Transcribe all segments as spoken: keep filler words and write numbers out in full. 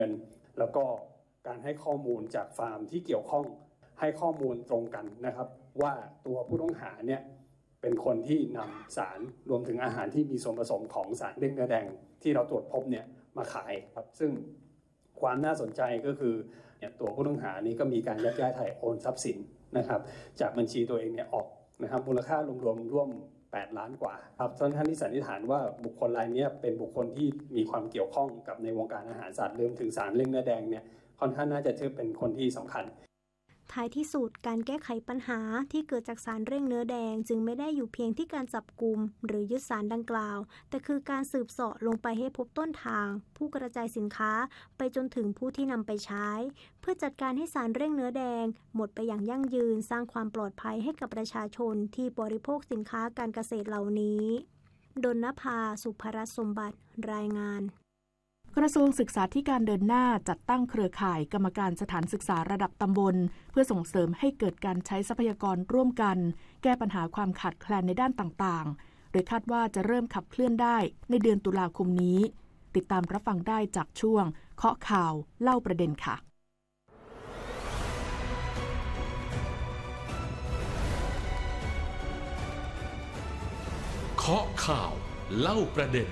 แล้วก็การให้ข้อมูลจากฟาร์มที่เกี่ยวข้องให้ข้อมูลตรงกันนะครับว่าตัวผู้ต้องหาเนี่ยเป็นคนที่นำสารรวมถึงอาหารที่มีส่วนผสมของสารเร่งเนื้อแดงที่เราตรวจพบเนี่ยมาขายครับซึ่งความน่าสนใจก็คือเนี่ยตัวผู้ต้องหานี้ก็มีการยักย้ายถ่ายโอนทรัพย์สินนะครับจากบัญชีตัวเองเนี่ยออกนะครับมูลค่ารวมๆร่วมแปดล้านกว่าครับท่านที่สันนิษฐานว่าบุคคลรายนี้เป็นบุคคลที่มีความเกี่ยวข้องกับในวงการอาหารสัตว์รวมถึงสารเร่งเนื้อแดงเนี่ยค่อนข้างน่าจะถือเป็นคนที่สำคัญท้ายที่สุดการแก้ไขปัญหาที่เกิดจากสารเร่งเนื้อแดงจึงไม่ได้อยู่เพียงที่การจับกุมหรือยึดสารดังกล่าวแต่คือการสืบเสาะลงไปให้พบต้นทางผู้กระจายสินค้าไปจนถึงผู้ที่นำไปใช้เพื่อจัดการให้สารเร่งเนื้อแดงหมดไปอย่างยั่งยืนสร้างความปลอดภัยให้กับประชาชนที่บริโภคสินค้าการเกษตรเหล่านี้ดลนภา สุภรัตน์สมบัติรายงานกระทรวงศึกษาธิการเดินหน้าจัดตั้งเครือข่ายกรรมการสถานศึกษาระดับตำบลเพื่อส่งเสริมให้เกิดการใช้ทรัพยากรร่วมกันแก้ปัญหาความขาดแคลนในด้านต่างๆโดยคาดว่าจะเริ่มขับเคลื่อนได้ในเดือนตุลาคมนี้ติดตามรับฟังได้จากช่วงเคาะข่าวเล่าประเด็นค่ะเคาะข่าวเล่าประเด็น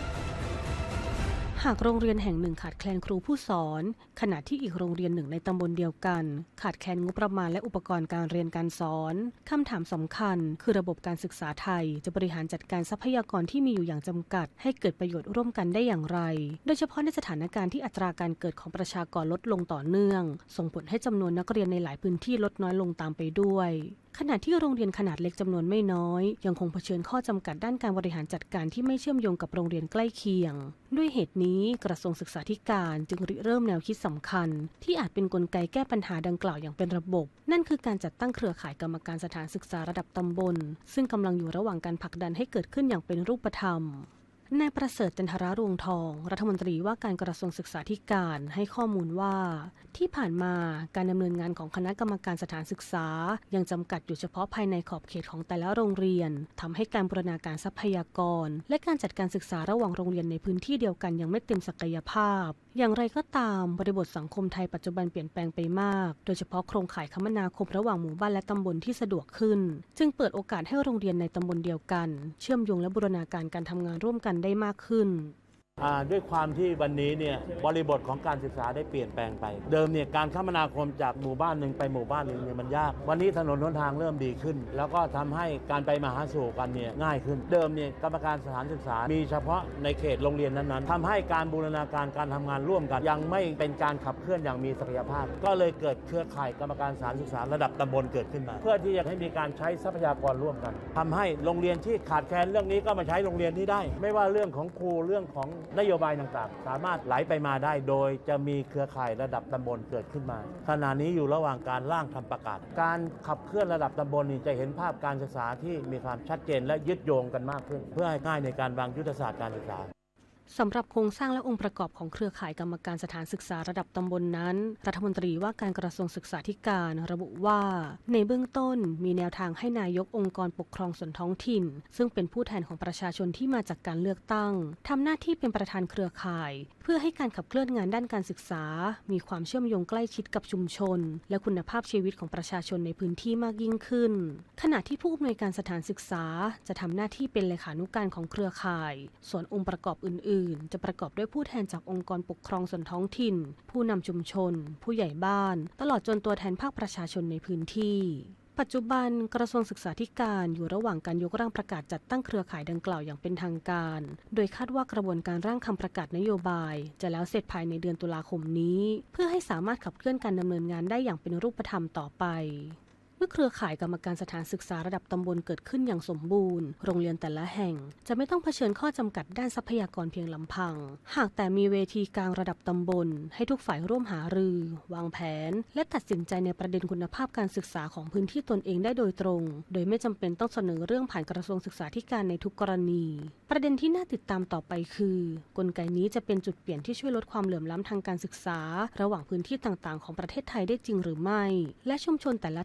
หากโรงเรียนแห่งหนึ่งขาดแคลนครูผู้สอนขณะที่อีกโรงเรียนหนึ่งในตำบลเดียวกันขาดแคลนงบประมาณและอุปกรณ์การเรียนการสอนคำถามสำคัญคือระบบการศึกษาไทยจะบริหารจัดการทรัพยากรที่มีอยู่อย่างจำกัดให้เกิดประโยชน์ร่วมกันได้อย่างไรโดยเฉพาะในสถานการณ์ที่อัตราการเกิดของประชากรลดลงต่อเนื่องส่งผลให้จำนวนนักเรียนในหลายพื้นที่ลดน้อยลงตามไปด้วยขณะที่โรงเรียนขนาดเล็กจำนวนไม่น้อยยังคงเผชิญข้อจำกัดด้านการบริหารจัดการที่ไม่เชื่อมโยงกับโรงเรียนใกล้เคียงด้วยเหตุนี้กระทรวงศึกษาธิการจึงริเริ่มแนวคิดสำคัญที่อาจเป็นกลไกแก้ปัญหาดังกล่าวอย่างเป็นระบบนั่นคือการจัดตั้งเครือข่ายกรรมการสถานศึกษาระดับตำบลซึ่งกำลังอยู่ระหว่างการผลักดันให้เกิดขึ้นอย่างเป็นรูปธรรมนายประเสริฐจันทรารวงทองรัฐมนตรีว่าการกระทรวงศึกษาธิการให้ข้อมูลว่าที่ผ่านมาการดำเนินงานของคณะกรรมการสถานศึกษายังจำกัดอยู่เฉพาะภายในขอบเขตของแต่ละโรงเรียนทำให้การบูรณาการทรัพยากรและการจัดการศึกษาระหว่างโรงเรียนในพื้นที่เดียวกันยังไม่เต็มศักยภาพอย่างไรก็ตามบริบทสังคมไทยปัจจุบันเปลี่ยนแปลงไปมากโดยเฉพาะโครงข่ายคมนาคมระหว่างหมู่บ้านและตำบลที่สะดวกขึ้นจึงเปิดโอกาสให้โรงเรียนในตำบลเดียวกันเชื่อมโยงและบูรณาการการทำงานร่วมกันได้มากขึ้นด้วยความที่วันนี้เนี่ยบริบทของการศึกษาได้เปลี่ยนแปลงไปเดิมเนี่ยการคมนาคมจากหมู่บ้านหนึ่งไปหมู่บ้านหนึ่งเนี่ยมันยากวันนี้ถนนหนทางเริ่มดีขึ้นแล้วก็ทำให้การไปมาหาสู่กันเนี่ยง่ายขึ้นเดิมเนี่ยกรรมการสถานศึกษามีเฉพาะในเขตโรงเรียนนั้นๆทำให้การบูรณาการการทำงานร่วมกันยังไม่เป็นการขับเคลื่อนอย่างมีศักยภาพก็เลยเกิดเครือข่ายกรรมการสถานศึกษาระดับตำบลเกิดขึ้นมาเพื่อที่จะให้มีการใช้ทรัพยากรร่วมกันทำให้โรงเรียนที่ขาดแคลนเรื่องนี้ก็มาใช้โรงเรียนนี้ได้ไม่ว่าเรื่องของครูเรื่องของนโยบายต่างๆสามารถไหลไปมาได้โดยจะมีเครือข่ายระดับตำบลเกิดขึ้นมาขณะนี้อยู่ระหว่างการร่างทำประกาศการขับเคลื่อนระดับตำบลนี่จะเห็นภาพการศึกษาที่มีความชัดเจนและยึดโยงกันมากขึ้นเพื่อให้ง่ายในการวางยุทธศาสตร์การศึกษาสำหรับโครงสร้างและองค์ประกอบของเครือข่ายกรรมการสถานศึกษาระดับตำบลนั้นรัฐมนตรีว่าการกระทรวงศึกษาธิการระบุว่าในเบื้องต้นมีแนวทางให้นายกองค์กรปกครองส่วนท้องถิ่นซึ่งเป็นผู้แทนของประชาชนที่มาจากการเลือกตั้งทำหน้าที่เป็นประธานเครือข่ายเพื่อให้การขับเคลื่อนงานด้านการศึกษามีความเชื่อมโยงใกล้ชิดกับชุมชนและคุณภาพชีวิตของประชาชนในพื้นที่มากยิ่งขึ้นขณะที่ผู้อำนวยการสถานศึกษาจะทำหน้าที่เป็นเลขานุการของเครือข่ายส่วนองค์ประกอบอื่นจะประกอบด้วยผู้แทนจากองค์กรปกครองส่วนท้องถิ่นผู้นำชุมชนผู้ใหญ่บ้านตลอดจนตัวแทนภาคประชาชนในพื้นที่ปัจจุบันกระทรวงศึกษาธิการอยู่ระหว่างการยกร่างประกาศจัดตั้งเครือข่ายดังกล่าวอย่างเป็นทางการโดยคาดว่ากระบวนการร่างคำประกาศนโยบายจะแล้วเสร็จภายในเดือนตุลาคมนี้เพื่อให้สามารถขับเคลื่อนการดำเนินงานได้อย่างเป็นรูปธรรมต่อไปเมื่อเครือข่ายกรรมการสถานศึกษาระดับตำบลเกิดขึ้นอย่างสมบูรณ์โรงเรียนแต่ละแห่งจะไม่ต้องเผชิญข้อจำกัดด้านทรัพยากรเพียงลำพังหากแต่มีเวทีกลางระดับตำบลให้ทุกฝ่ายร่วมหารือวางแผนและตัดสินใจในประเด็นคุณภาพการศึกษาของพื้นที่ตนเองได้โดยตรงโดยไม่จำเป็นต้องเสนอเรื่องผ่านกระทรวงศึกษาธิการในทุกกรณีประเด็นที่น่าติดตามต่อไปคือกลไกนี้จะเป็นจุดเปลี่ยนที่ช่วยลดความเหลื่อมล้ำทางการศึกษาระหว่างพื้นที่ต่างๆของประเทศไทยได้จริงหรือไม่และชุมชนแต่ละท้องถิ่น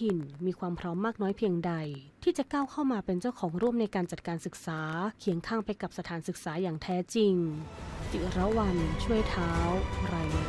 ถิ่นมีความพร้อมมากน้อยเพียงใดที่จะก้าวเข้ามาเป็นเจ้าของร่วมในการจัดการศึกษาเคียงข้างไปกับสถานศึกษาอย่างแท้จริงจิรวรรณช่วยเท้ารายงาน